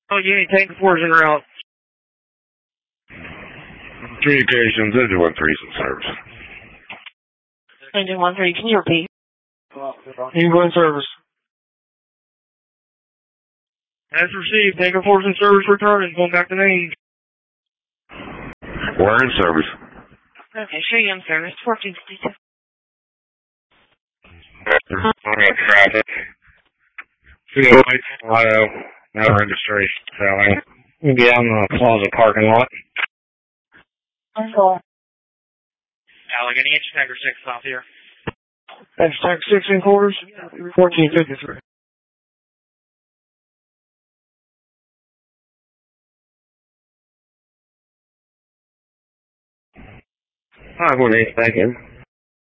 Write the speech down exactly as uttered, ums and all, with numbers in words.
Oh, you ain't taking fours en route. Communications, engine one three is in service. Engine one three, can you repeat? Engine in service. As received, taking fours in service, returning, going back to main. We're in service. Okay, show you in service, fourteen fifty-two. Traffic. two oh eight, Ohio, no registration, selling. We'll be out in the Plaza parking lot. Alec, any inch tanker six off here? Inch tank six in quarters, fourteen fifty-three. five one eight, back in.